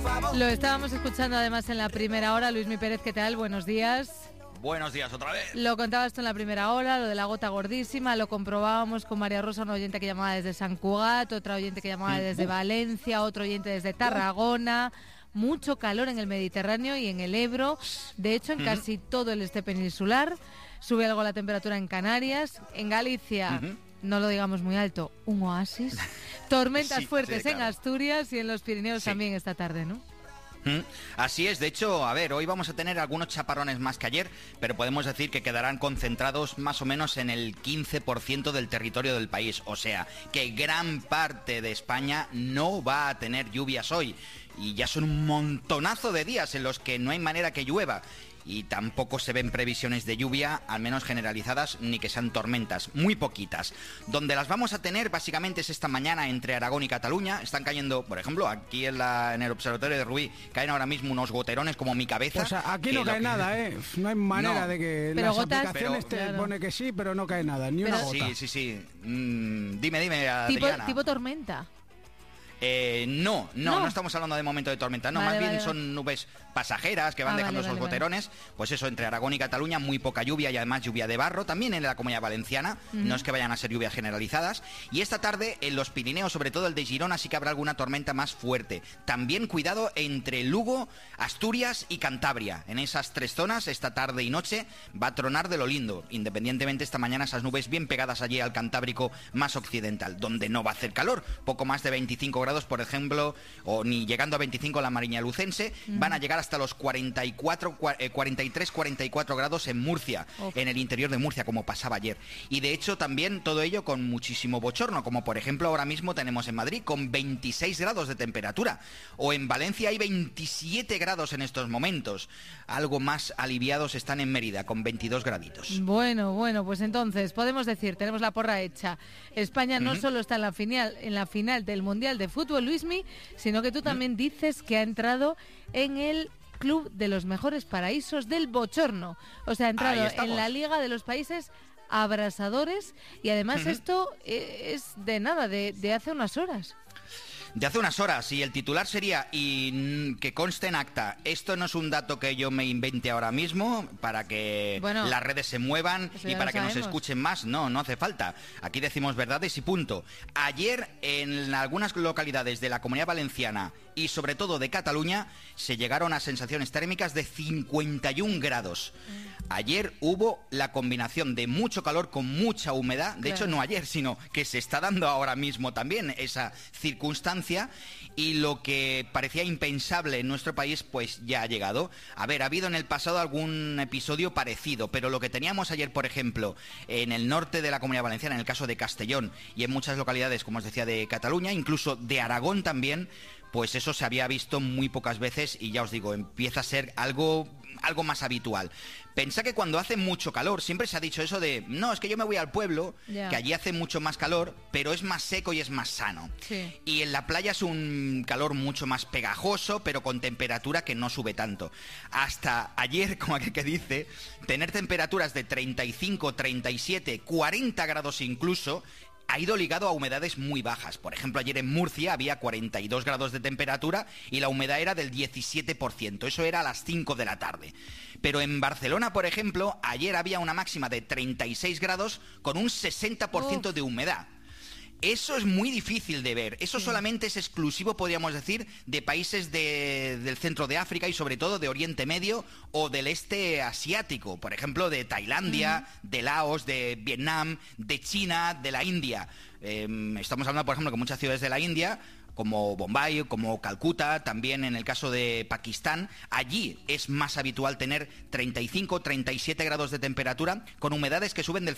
Lo estábamos escuchando además en la primera hora. Luismi Pérez, ¿qué tal? Buenos días. Buenos días otra vez. Lo contabas tú en la primera hora, lo de la gota gordísima, lo comprobábamos con María Rosa, una oyente que llamaba desde San Cugat, otra oyente que llamaba desde Valencia, otro oyente desde Tarragona. Mucho calor en el Mediterráneo y en el Ebro. De hecho, en casi todo el este peninsular. Sube algo la temperatura en Canarias. En Galicia, no lo digamos muy alto, un oasis. Tormentas fuertes en Asturias y en los Pirineos también esta tarde, ¿no? Así es, de hecho, a ver, hoy vamos a tener algunos chaparrones más que ayer, pero podemos decir que quedarán concentrados más o menos en el 15% del territorio del país, o sea, que gran parte de España no va a tener lluvias hoy, y ya son un montonazo de días en los que no hay manera que llueva. Y tampoco se ven previsiones de lluvia, al menos generalizadas, ni que sean tormentas, muy poquitas. Donde las vamos a tener básicamente es esta mañana entre Aragón y Cataluña. Están cayendo, por ejemplo, aquí en el observatorio de Rubí, caen ahora mismo unos goterones como mi cabeza. O sea, aquí no cae nada, ¿eh? No hay manera de que pero las gotas, aplicaciones te pone que sí, pero no cae nada, ni una gota. Sí. Dime, Adriana. Tipo tormenta. No estamos hablando de momento de tormenta, no, más bien son nubes pasajeras que van dejando esos goterones. Pues eso, entre Aragón y Cataluña, muy poca lluvia y además lluvia de barro, también en la Comunidad Valenciana, no es que vayan a ser lluvias generalizadas. Y esta tarde en los Pirineos, sobre todo el de Girona, sí que habrá alguna tormenta más fuerte. También cuidado entre Lugo, Asturias y Cantabria. En esas tres zonas, esta tarde y noche, va a tronar de lo lindo, independientemente esta mañana esas nubes bien pegadas allí al Cantábrico más occidental, donde no va a hacer calor, poco más de 25 grados, por ejemplo, o ni llegando a 25 la Mariña Lucense, van a llegar hasta los 43, 44 grados en Murcia, en el interior de Murcia, como pasaba ayer. Y de hecho también todo ello con muchísimo bochorno, como por ejemplo ahora mismo tenemos en Madrid con 26 grados de temperatura, o en Valencia hay 27 grados en estos momentos. Algo más aliviados están en Mérida, con 22 graditos. Bueno, pues entonces podemos decir, tenemos la porra hecha. España no solo está en la final del Mundial de Fútbol, Luismi, sino que tú también dices que ha entrado en el club de los mejores paraísos del bochorno. O sea, ha entrado en la liga de los países abrasadores y además esto es de hace unas horas. De hace unas horas, y el titular sería, y que conste en acta, esto no es un dato que yo me invente ahora mismo para que las redes se muevan y para que nos escuchen más, no hace falta. Aquí decimos verdades y punto. Ayer en algunas localidades de la Comunidad Valenciana y sobre todo de Cataluña se llegaron a sensaciones térmicas de 51 grados. Ayer hubo la combinación de mucho calor con mucha humedad, de hecho no ayer, sino que se está dando ahora mismo también esa circunstancia, y lo que parecía impensable en nuestro país pues ya ha llegado. A ver, ha habido en el pasado algún episodio parecido, pero lo que teníamos ayer, por ejemplo, en el norte de la Comunidad Valenciana, en el caso de Castellón y en muchas localidades, como os decía, de Cataluña, incluso de Aragón también, pues eso se había visto muy pocas veces y ya os digo, empieza a ser algo más habitual. Pensá que cuando hace mucho calor, siempre se ha dicho eso de, no, es que yo me voy al pueblo, que allí hace mucho más calor, pero es más seco y es más sano. Sí. Y en la playa es un calor mucho más pegajoso, pero con temperatura que no sube tanto. Hasta ayer, como aquel que dice, tener temperaturas de 35, 37, 40 grados incluso, ha ido ligado a humedades muy bajas. Por ejemplo, ayer en Murcia había 42 grados de temperatura y la humedad era del 17%. Eso era a las 5 de la tarde. Pero en Barcelona, por ejemplo, ayer había una máxima de 36 grados con un 60% de humedad. Eso es muy difícil de ver. Eso solamente es exclusivo, podríamos decir, de países del centro de África y sobre todo de Oriente Medio o del este asiático. Por ejemplo, de Tailandia, de Laos, de Vietnam, de China, de la India. Estamos hablando, por ejemplo, que muchas ciudades de la India, como Bombay, como Calcuta, también en el caso de Pakistán, allí es más habitual tener 35, 37 grados de temperatura con humedades que suben del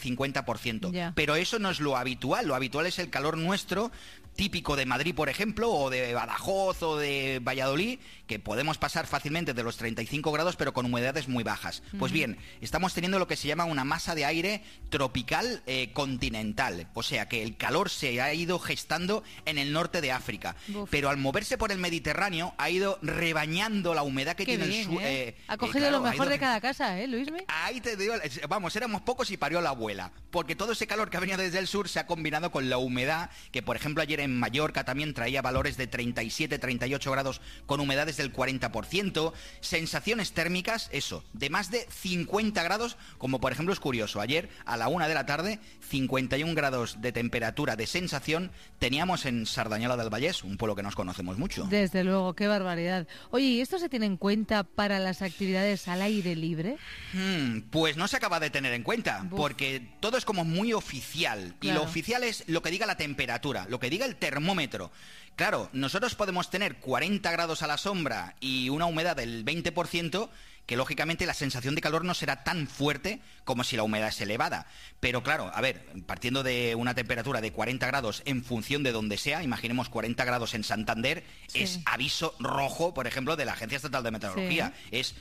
50%. Pero eso no es lo habitual es el calor nuestro, típico de Madrid, por ejemplo, o de Badajoz o de Valladolid, que podemos pasar fácilmente de los 35 grados, pero con humedades muy bajas. Pues bien, estamos teniendo lo que se llama una masa de aire tropical continental, o sea que el calor se ha ido gestando en el norte de África, pero al moverse por el Mediterráneo ha ido rebañando la humedad que tiene el sur. Ha cogido lo mejor de cada casa, Luismi. Ahí te digo, vamos, éramos pocos y parió la abuela, porque todo ese calor que ha venido desde el sur se ha combinado con la humedad, que por ejemplo ayer en Mallorca también traía valores de 37, 38 grados con humedades del 40%, sensaciones térmicas, eso, de más de 50 grados, como por ejemplo es curioso, ayer a la 1 de la tarde, 51 grados de temperatura de sensación teníamos en Sardañola del Vallès, un pueblo que nos conocemos mucho. Desde luego, qué barbaridad. Oye, ¿y esto se tiene en cuenta para las actividades al aire libre? Pues no se acaba de tener en cuenta, porque todo es como muy oficial, y lo oficial es lo que diga la temperatura, lo que diga el termómetro. Claro, nosotros podemos tener 40 grados a la sombra y una humedad del 20%, que lógicamente la sensación de calor no será tan fuerte como si la humedad es elevada. Pero claro, a ver, partiendo de una temperatura de 40 grados en función de donde sea, imaginemos 40 grados en Santander, es aviso rojo, por ejemplo, de la Agencia Estatal de Meteorología. Es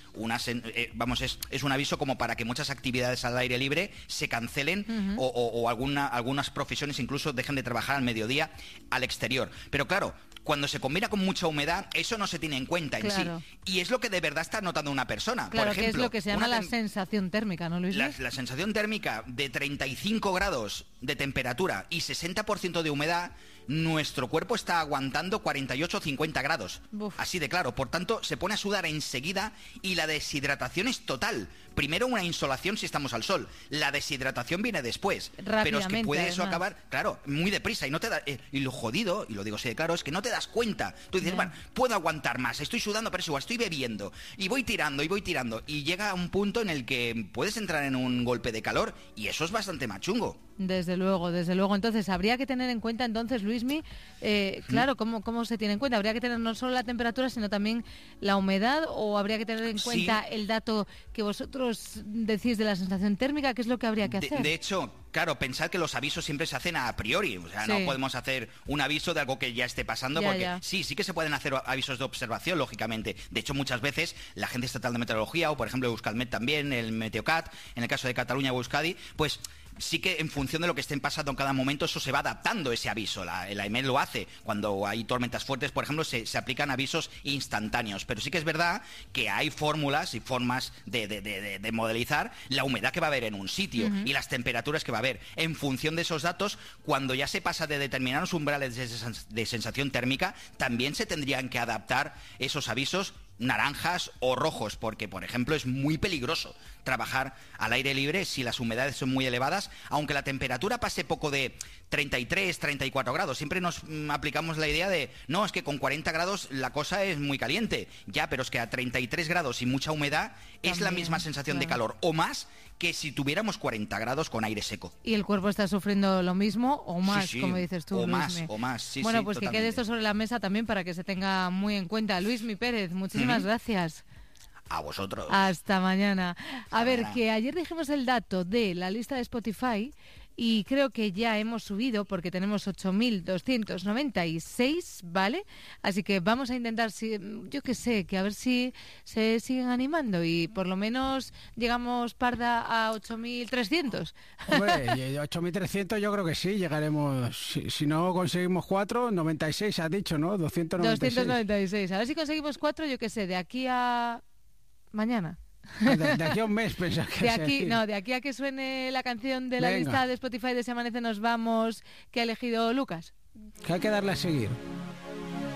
un aviso como para que muchas actividades al aire libre se cancelen o algunas profesiones incluso dejen de trabajar al mediodía al exterior. Pero claro, cuando se combina con mucha humedad, eso no se tiene en cuenta en sí. Y es lo que de verdad está notando una persona. Claro, por ejemplo, que es lo que se llama la sensación térmica, ¿no, Luis? La sensación térmica de 35 grados de temperatura y 60% de humedad, nuestro cuerpo está aguantando 48 o 50 grados. Así de claro. Por tanto, se pone a sudar enseguida y la deshidratación es total. Primero una insolación si estamos al sol. La deshidratación viene después. Pero es que puede eso acabar, claro, muy deprisa. Y no te da, y lo jodido, y lo digo así de claro, es que no te das cuenta. Tú dices, bueno, puedo aguantar más, estoy sudando, pero es igual, estoy bebiendo. Y voy tirando. Y llega a un punto en el que puedes entrar en un golpe de calor y eso es bastante más chungo. Desde luego. Entonces, habría que tener en cuenta, Luismi, claro, ¿cómo se tiene en cuenta? ¿Habría que tener no solo la temperatura, sino también la humedad? ¿O habría que tener en cuenta el dato que vosotros decís de la sensación térmica? ¿Qué es lo que habría que hacer? De hecho, claro, pensad que los avisos siempre se hacen a priori. O sea, no podemos hacer un aviso de algo que ya esté pasando, porque sí que se pueden hacer avisos de observación, lógicamente. De hecho, muchas veces la Agencia Estatal de Meteorología, o por ejemplo Euskalmet también, el Meteocat, en el caso de Cataluña o Euskadi, pues sí que en función de lo que estén pasando en cada momento, eso se va adaptando, ese aviso. La EMET lo hace. Cuando hay tormentas fuertes, por ejemplo, se aplican avisos instantáneos. Pero sí que es verdad que hay fórmulas y formas de modelizar la humedad que va a haber en un sitio y las temperaturas que va a haber. En función de esos datos, cuando ya se pasa de determinados umbrales de sensación térmica, también se tendrían que adaptar esos avisos naranjas o rojos, porque por ejemplo es muy peligroso trabajar al aire libre si las humedades son muy elevadas, aunque la temperatura pase poco de 33, 34 grados. Siempre nos aplicamos la idea de, no, es que con 40 grados la cosa es muy caliente. Ya, pero es que a 33 grados y mucha humedad también es la misma sensación de calor, o más que si tuviéramos 40 grados con aire seco. Y el cuerpo está sufriendo lo mismo o más, como dices tú, Luismi. O más, bueno, pues totalmente. Que quede esto sobre la mesa también para que se tenga muy en cuenta. Luismi Pérez, muchísimas gracias. A vosotros. Hasta mañana. A ver, que ayer dijimos el dato de la lista de Spotify y creo que ya hemos subido porque tenemos 8.296, ¿vale? Así que vamos a intentar, yo qué sé, que a ver si se siguen animando y por lo menos llegamos, Parda, a 8.300. Hombre, 8.300 yo creo que sí, llegaremos. Si no conseguimos 4, 96 has dicho, ¿no? 296. 296. A ver si conseguimos 4, yo qué sé, de aquí a mañana. De aquí a un mes pensás que de aquí a que suene la canción de la lista de Spotify de Se Amanece Nos Vamos que ha elegido Lucas. Que hay que darle a seguir.